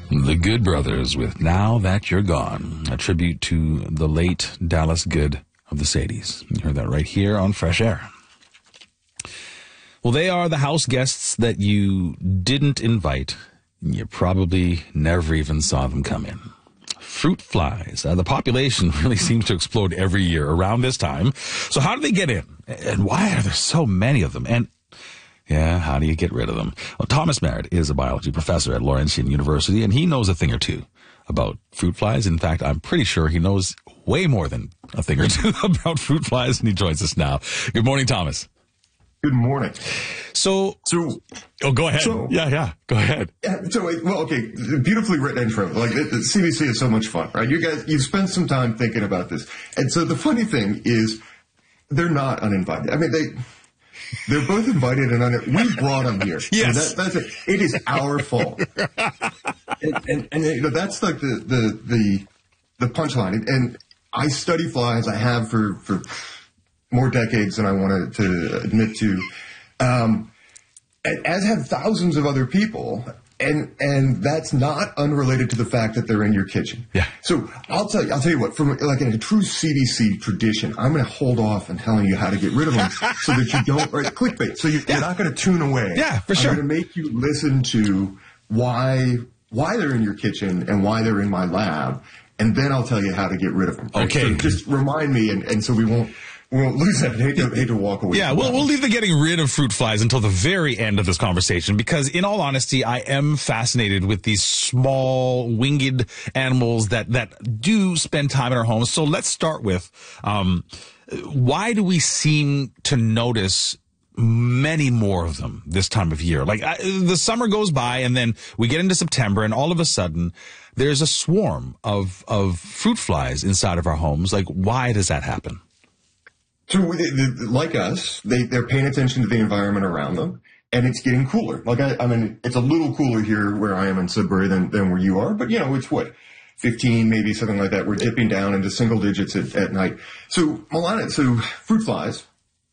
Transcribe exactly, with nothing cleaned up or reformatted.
The Good Brothers with Now That You're Gone, a tribute to the late Dallas Good of the Sadies. You heard that right here on Fresh Air. Well, they are the house guests that you didn't invite. You probably never even saw them come in. Fruit flies. Uh, the population really seems to explode every year around this time. So how do they get in? And why are there so many of them? And yeah, how do you get rid of them? Well, Thomas Merritt is a biology professor at Laurentian University, and he knows a thing or two about fruit flies. In fact, I'm pretty sure he knows way more than a thing or two about fruit flies, and he joins us now. Good morning, Thomas. Good morning. So, so oh, go ahead. So, yeah, yeah, go ahead. Yeah, so, well, okay, beautifully written intro. Like, the, the C B C is so much fun, right? You guys, you've spent some time thinking about this. And so the funny thing is, they're not uninvited. I mean, they... They're both invited and un- we brought them here. Yes. So that, that's it. It is our fault. and, and, and you know, that's like the, the, the, the punchline. And, and I study flies. I have for, for more decades than I wanted to admit to. Um, as have thousands of other people. And, and that's not unrelated to the fact that they're in your kitchen. Yeah. So I'll tell you, I'll tell you what, from like in a true C B C tradition, I'm going to hold off on telling you how to get rid of them so that you don't, right, clickbait. So you, yeah. You're not going to tune away. Yeah, for sure. I'm going to make you listen to why, why they're in your kitchen and why they're in my lab. And then I'll tell you how to get rid of them. Right? Okay. So just remind me and, and so we won't, we won't lose that. I hate to, hate to walk away. Yeah, we'll, we'll leave the getting rid of fruit flies until the very end of this conversation, because in all honesty, I am fascinated with these small winged animals that, that do spend time in our homes. So let's start with, um, why do we seem to notice many more of them this time of year? Like I, the summer goes by and then we get into September and all of a sudden there's a swarm of, of fruit flies inside of our homes. Like, why does that happen? So, like us, they, they're paying attention to the environment around them, and it's getting cooler. Like, I, I mean, it's a little cooler here where I am in Sudbury than, than where you are, but, you know, it's what, fifteen, maybe something like that. We're dipping down into single digits at, at night. So, Milana, so fruit flies,